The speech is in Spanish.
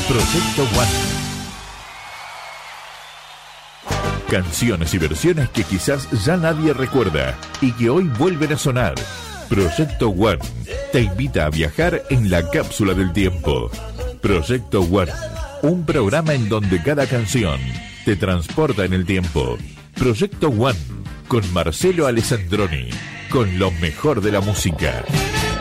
Proyecto One. Canciones y versiones que quizás ya nadie recuerda y que hoy vuelven a sonar. Proyecto One te invita a viajar en la cápsula del tiempo. Proyecto One, un programa en donde cada canción te transporta en el tiempo. Proyecto One, con Marcelo Alessandroni, con lo mejor de la música.